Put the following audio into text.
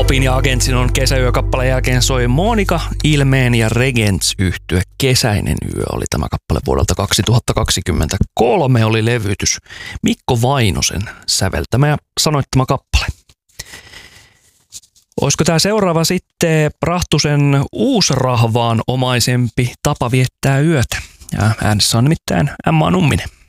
Opin ja Agentsin on kesäyökappaleen jälkeen soi Monika Ilmeen ja Regents -yhtye Kesäinen yö oli tämä kappale vuodelta 2023, oli levytys Mikko Vainosen säveltämä ja sanoittama kappale. Olisiko tämä seuraava sitten Rahtusen uusrahvaan omaisempi tapa viettää yötä? Ja äänessä on nimittäin Emma Numminen.